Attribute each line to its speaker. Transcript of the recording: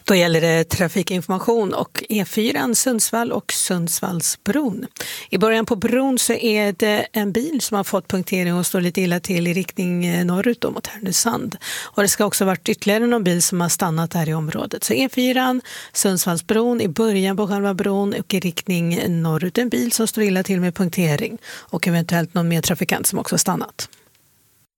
Speaker 1: Då gäller det trafikinformation och E4 Sundsvall och Sundsvallsbron. I början på bron så är det en bil som har fått punktering och står lite illa till i riktning norrut då mot Härnösand. Och det ska också ha varit ytterligare någon bil som har stannat här i området. Så E4 Sundsvallsbron i början på själva bron och i riktning norrut en bil som står illa till med punktering och eventuellt någon mer trafikant som också har stannat.